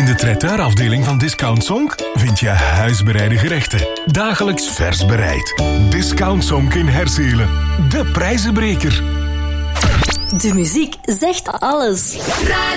In de traiteurafdeling van Discount Sonk vind je huisbereide gerechten. Dagelijks vers bereid. Discount Sonk in Herzelen. De prijzenbreker. De muziek zegt alles.